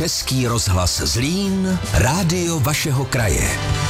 Český rozhlas Zlín, rádio vašeho kraje.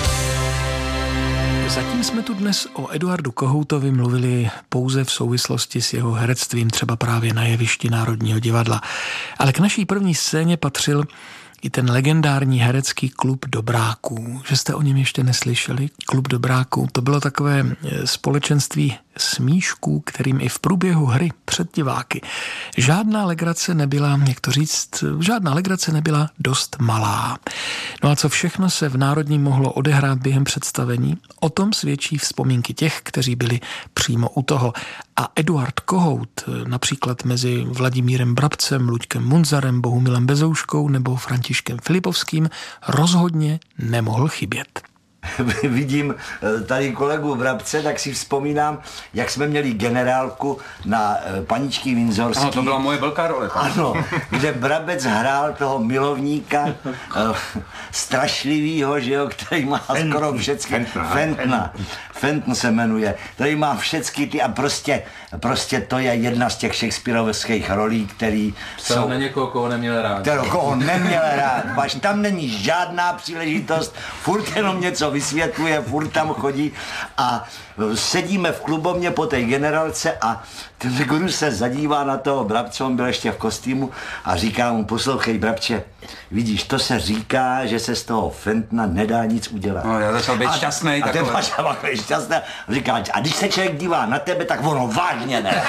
Zatím jsme tu dnes o Eduardu Kohoutovi mluvili pouze v souvislosti s jeho herectvím, třeba právě na jevišti Národního divadla. Ale k naší první scéně patřil i ten legendární herecký Klub dobráků. Že jste o něm ještě neslyšeli? Klub dobráků, to bylo takové společenství smíšků, kterým i v průběhu hry před diváky žádná legrace nebyla, jak to říct, žádná legrace nebyla dost malá. No a co všechno se v Národním mohlo odehrát během představení, o tom svědčí vzpomínky těch, kteří byli přímo u toho. A Eduard Kohout, například mezi Vladimírem Brabcem, Luďkem Munzarem, Bohumilem Bezouškou nebo Františkem Filipovským, rozhodně nemohl chybět. Vidím tady kolegu Brabce, tak si vzpomínám, jak jsme měli generálku na Paničky Winzorský. Ano, to byla moje velká role. Ano, kde Brabec hrál toho milovníka strašlivýho, že jo, který má skoro všechny. Fentn se jmenuje, který má všechny ty a prostě to je jedna z těch shakespearovských rolí, který jsou na někoho, koho neměl rád. Koho neměl rád, až tam není žádná příležitost, furt jenom něco vysvětluje, furt tam chodí a sedíme v klubovně po té generálce a ten guru se zadívá na toho Brabce, on byl ještě v kostýmu a říká mu, poslouchej Brabče, vidíš, to se říká, že se z toho Fentna nedá nic udělat. No, já začal být šťastný. A ten Paša byl šťastný a říká, a když se člověk dívá na tebe, tak ono vážně ne.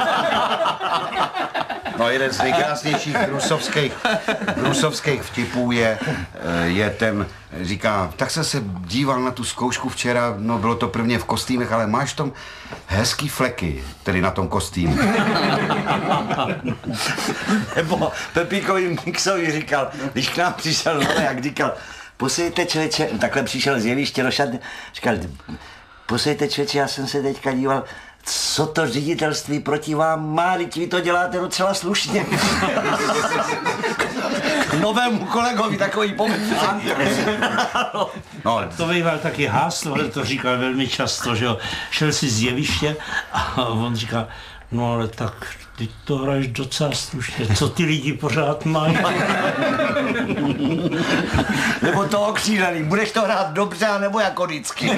No, jeden z nejkrásnějších brusovských vtipů je ten, říká, tak jsem se díval na tu zkoušku včera, no bylo to prvně v kostýmech, ale máš tam hezký fleky, tedy na tom kostýmu. Nebo Pepíkovi Mixovi říkal, když k nám přišel jak říkal, posejte člověče, takhle přišel z jeviště do šatny, říkal, posejte člověče, já jsem se teďka díval, co to ředitelství proti vám má, teď vy to děláte docela slušně. K novému kolegovi takový poměr. No, to býval taky háslo, ale to říkal velmi často, že jo. Šel si z jeviště a on říkal, no ale tak ty to hraješ docela slušně, co ty lidi pořád mají. Nebo to okřílený, budeš to hrát dobře, nebo jako vždycky.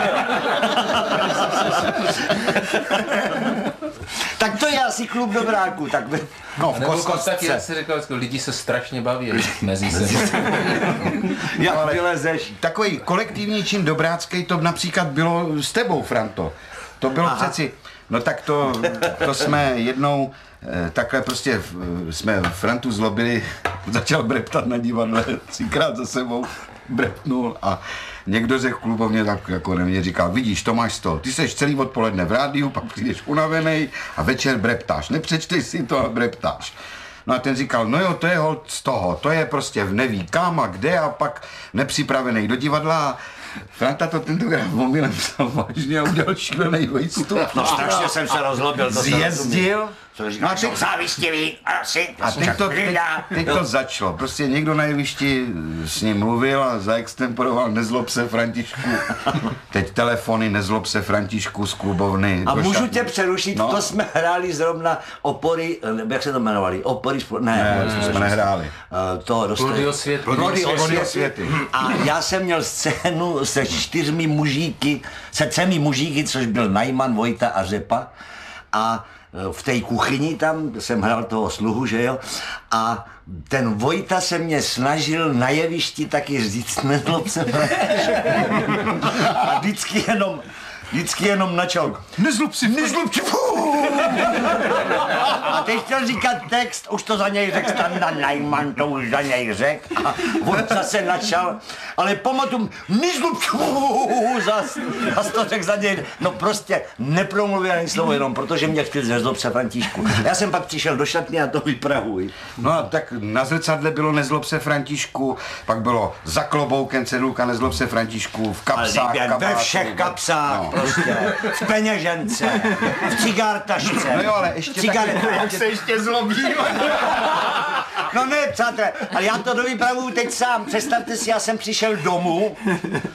Tak to je asi Klub dobráků, tak by... No, v kostce. Já si říkal, lidi se strašně baví mezi sebou. Jak vylezeš. Takový kolektivní čin dobrácký, to například bylo s tebou, Franto. To bylo přeci... No tak to jsme jednou takhle prostě jsme Frantu zlobili, začal breptat na divadle, 3krát za sebou brepnul a někdo ze klubovně tak jako na mě říkal, vidíš, to máš to, ty seš celý odpoledne v rádiu, pak přijdeš unavenej a večer breptáš, nepřečteš si to a breptáš. No a ten říkal, no jo, to je holt z toho, to je prostě neví kam a kde a pak nepřipravený do divadla. Franta to tentokrát omylem psal vážně a udělal šílený výstup. No strašně jsem se rozlobil. Zjezdil. No a teď závistivý, a teď to začalo. Prostě někdo na jevišti s ním mluvil a zaextemporoval nezlob se Františku. Teď telefony nezlob se Františku z klubovny. A můžu tě přerušit, no? To jsme hráli zrovna opory, jak se to jmenovali? Opory Ne, jsme nehráli. Plody osvěty. A já jsem měl scénu se 4 mužíky, se 3 mužíky, což byl Najman, Vojta a Řepa. A v té kuchyni tam jsem hrál toho sluhu, že jo, a ten Vojta se mě snažil na jevišti taky říct, nezlob se a vždycky jenom načal, nezlob si, a teď chtěl říkat text, už to za něj řekl Standa Najman, to už za něj řekl a on zase načal, ale pamatuju, nezlob zas to řekl za něj, no prostě nepromluvil ani slovo jenom, protože mě chtěl nezlob se Františku. Já jsem pak přišel do šatny a to vypravuji. No a tak na zrcadle bylo nezlob se Františku, pak bylo za kloboukem cedulka nezlob se Františku, v kapsách, ve všech kapsách, no. Prostě, v peněžence, v cigártašce. No jo, ale ještě cigareta. Jak se ještě zlobí. No ne, přátelé, ale já to dovypravuju teď sám. Představte si, já jsem přišel domů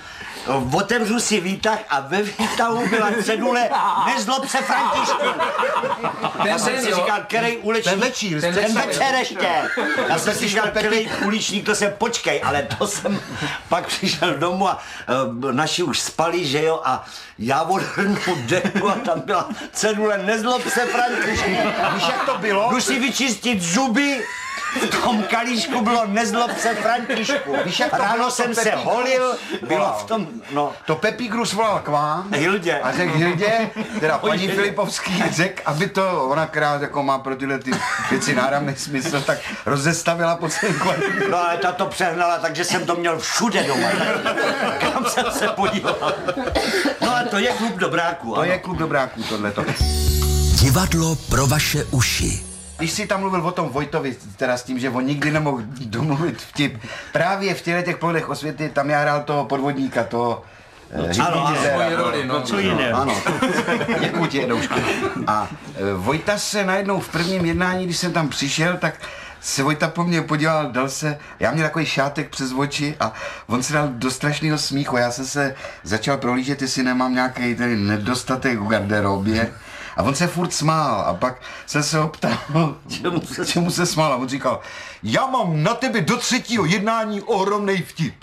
otevřu si výtah a ve výtahu byla cedule Nezlob se Františku. Já jsem si říkal, který uličník, ten večer ještě. Já jsem si říkal, který uličník, to se počkej, ale to jsem pak přišel domů a naši už spali, že jo, a já odhrnu deku a tam byla cedule Nezlob se Františku. Víš, jak to bylo? Jdu si vyčistit zuby, v tom kalíšku bylo Nezlob se Františku. Víš, jak to ráno bylo, jsem to se Pepík holil, bylo v tom, no. To Pepígrus volal k vám Hildě. a řekl Hildě, teda paní Filipovský řekl, aby to, ona která jako má pro tyhle ty věci náramný smysl, tak rozestavila po celém kvalitě. No ale ta to přehnala, takže jsem to měl všude doma. Kam jsem se podíval. No a to je klub dobráků. To je klub dobráků, tohleto. Divadlo pro vaše uši. Když jsi tam mluvil o tom Vojtovi, teda s tím, že on nikdy nemohl domluvit vtip, právě v těch plodech osvěty, tam já hrál toho podvodníka, toho Svoji roli, no. Co jiného. Ano, děkuji ti, Edoušku. A Vojta se najednou v prvním jednání, když jsem tam přišel, tak se Vojta po mně podíval, dal se, já měl takový šátek přes oči a on se dal do strašného smíchu. Já jsem se začal prohlížet, jestli nemám nějaký tady nedostatek v garderobě. A on se furt smál a pak jsem se ho ptal, čemu se smál a on říkal, já mám na tebe do třetího jednání ohromnej vtip.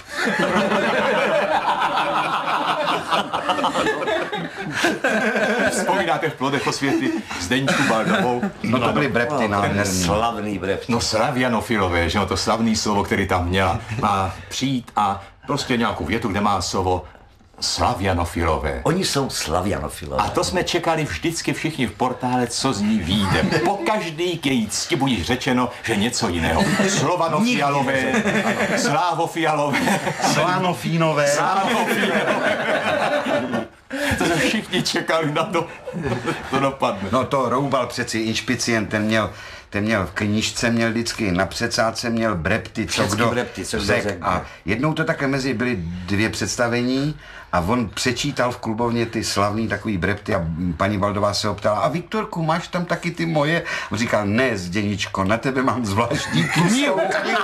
Vzpomínáte v plodech osvěty Zdeňku Baldovou? No to byly brepty nádherný. Slavný brepty. No slavianofilové, že jo, to slavný slovo, který tam měla. Má přijít a prostě nějakou větu, kde má slovo slavianofilové. Oni jsou slavianofilové. A to jsme čekali vždycky všichni v portále, co z ní vyjde. Po každý k její cti bude řečeno, že něco jiného. Slovanofialové, slávofialové, Slánofínové. To jsme všichni čekali na to, to dopadne. No to Roubal přeci, inšpicient, ten měl v knížce, měl vždycky na předsádce, měl brepty, co kdo řekl. A jednou to také mezi byly 2 představení a on přečítal v klubovně ty slavný takový brepty a paní Baldová se ho ptala, a Viktorku, máš tam taky ty moje? On říkal, ne, Zděničko, na tebe mám zvláštní knihu.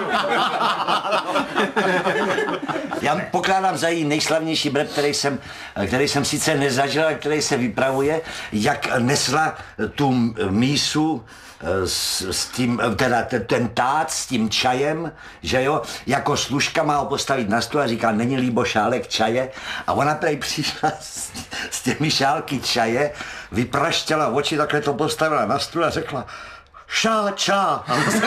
Já pokládám za její nejslavnější brep, který jsem sice nezažil, ale který se vypravuje, jak nesla tu mísu s tím, teda ten tát s tím čajem, že jo, jako služka má ho postavit na stůl a říká, není líbo šálek čaje, a ona tady přišla s těmi šálky čaje, vypraštěla oči, takhle to postavila na stůl a řekla, ča.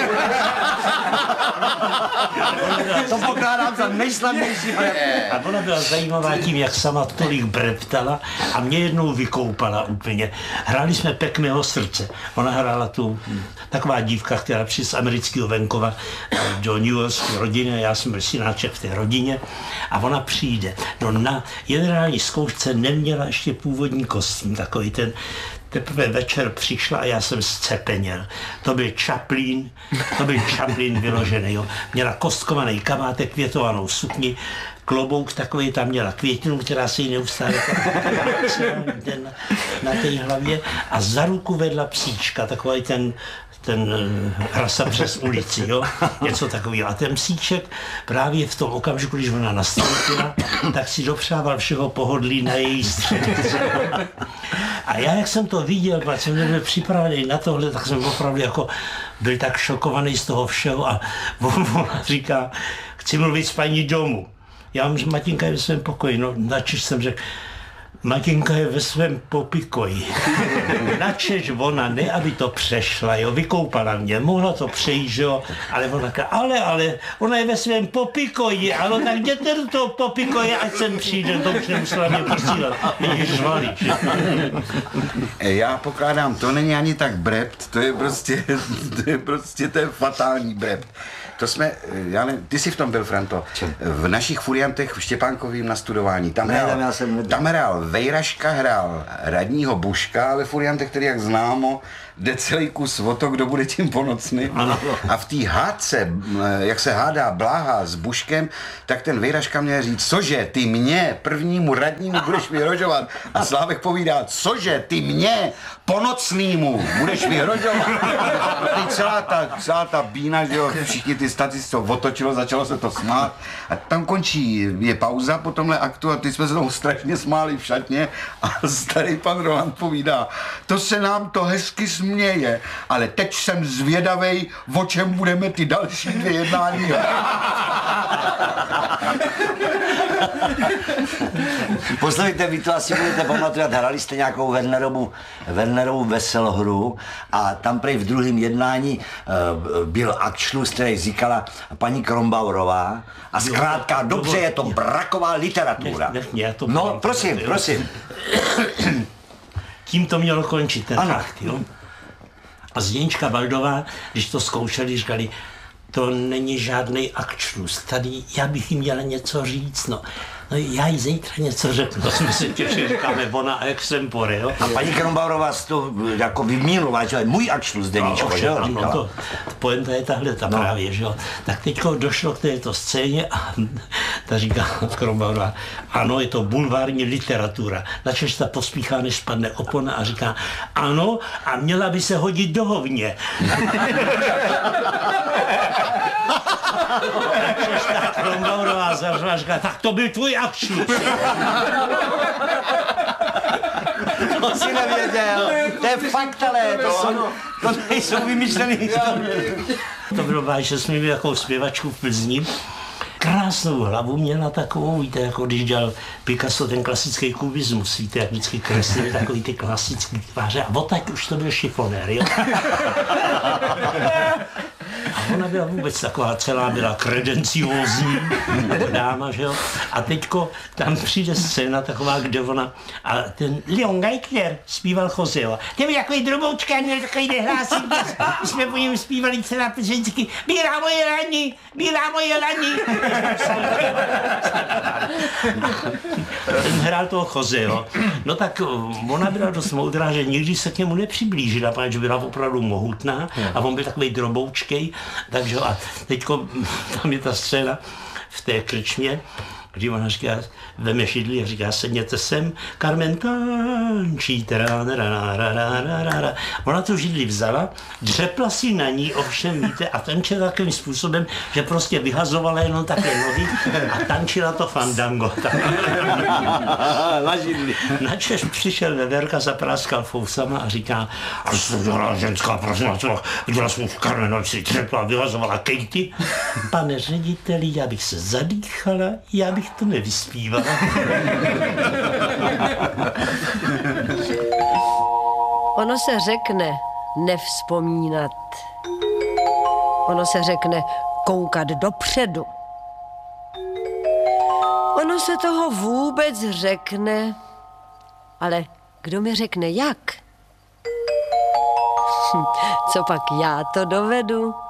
To pokládám za nejslavnější brep. A ona byla zajímavá tím, jak sama tolik breptala a mě jednou vykoupala úplně. Hráli jsme Pek mého srdce. Ona hrála tu, taková dívka, která přišla z amerického venkova do New Yorkské rodiny, já jsem byl synáček v té rodině a ona přijde. No na generální zkoušce neměla ještě původní kostým, takový ten. Teprve večer přišla a já jsem zcepeněl. To byl Chaplin vyložený, jo. Měla kostkovaný kamátek, květovanou sukni, klobouk takový, tam měla květinu, která se jí neustále na té hlavě a za ruku vedla psíčka, takový ten rasa přes ulici, jo, něco takového. A ten psíček právě v tom okamžiku, když ona nastoupila, tak si dopřával všeho pohodlí na její středce. A já, jak jsem to viděl, protože jsem nebyl připravený na tohle, tak jsem opravdu jako byl tak šokovaný z toho všeho a ona říká, chci mluvit s paní domů. Já mám, že Matinka je ve svém pokoji, no načež jsem řekl, Matinka je ve svém popikoji. Načež ona, ne aby to přešla, jo, vykoupala mě, mohla to přejít, jo, ale ona říká, ale, ona je ve svém popikoji, ale tak jděte do toho popikoje, ať sem přijde, to už nemusela mě posílat, mě žvali. Já pokládám, to není ani tak brept, to je prostě fatální brept. To jsme, ty jsi v tom byl, Franto, v našich furiantech v Štěpánkovým nastudování. Tam hrál Vejraška, hrál radního Buška, ve furiantech, který jak známo, jde celý kus o to, kdo bude tím ponocný. A v té hádce, jak se hádá Bláha s Buškem, tak ten Vejraška měl říct, cože, ty mě, prvnímu radnímu budeš vyhrožovat. A Slávek povídá, cože, ty mě, ponocnýmu budeš vyhrožovat. A celá ta bína, že jo, všichni ty statisti to otočilo, začalo se to smát. A tam končí, je pauza po tomhle aktu a ty jsme se tomu strašně smáli v šatně a starý pan Roland povídá, to se nám to hezky směje, ale teď jsem zvědavej, o čem budeme ty další 2 jednání. Poslouchejte, vy to asi budete pamatovat, hrali jste nějakou Wernerovu veselohru a tam prej v druhém jednání byl akčlus, který říkala paní Krombaurová a zkrátka dobře je to braková literatura. No, prosím. Tím to mělo končit ten akt, jo. A Zdeňčka Baldová, když to zkoušeli, říkali, to není žádný akčlus, tady já bych jí měla něco říct, no já jí zítra něco řeknu, to jsme si těšili, říkáme ona a extempore, jo. A paní Krombaurová to jako vymínovala, že je můj akčlus, Zdeníčko, že jo? Ano, to pointa je tahle právě, že jo. Tak teďko došlo k této scéně a ta říká Krombaurová, ano, je to bulvární literatura. Načež ta pospíchá, než spadne opona a říká, ano, a měla by se hodit do hovně. Načež ta Krombaurová zařvala, říká, tak to byl tvůj akčlus. To si nevěděl, to je fakt, ale to nejsou vymyšlený historie. To bylo vážně, že jsme měli takovou zpěvačku v Plzni. Krásnou hlavu měla takovou, víte, jako když dělal Picasso ten klasický kubismus, víte, jak vždycky kreslili takový ty klasický tváře a odtaď už to byl šifonér, jo. A ona byla vůbec taková celá, byla kredenciózní dáma, že jo. A teďko tam přijde scéna taková, kde ona, a ten Leon Geithner zpíval Joseho. Ten byl takový droboučka, měl takový nehlásik, my jsme po něm zpívali celá vždycky, bílá moje lani. Ten hrál toho Joseho. No tak ona byla dost moudrá, že nikdy se k němu nepřiblížila, protože byla opravdu mohutná a on byl takový droboučkej. Takže a teďko tam je ta scéna v té krčmě, kdy ona říká, veme šidlí a říká, sedněte sem, Carmen tančí, ona tu židli vzala, dřepla si na ní, ovšem víte, a tančila takovým způsobem, že prostě vyhazovala jenom také nohy a tančila to fandango. Na židli. Načež přišel Veverka, zapráskal fousama a říká, a co to dělala ženská, prosím, co dělala jsem v Carmen, si dřepla, vyhazovala Katie. Pane řediteli, já bych se zadýchala, já bych to nevyspívala. Ono se řekne nevzpomínat. Ono se řekne koukat dopředu. Ono se toho vůbec řekne, ale kdo mi řekne jak? Co pak já to dovedu?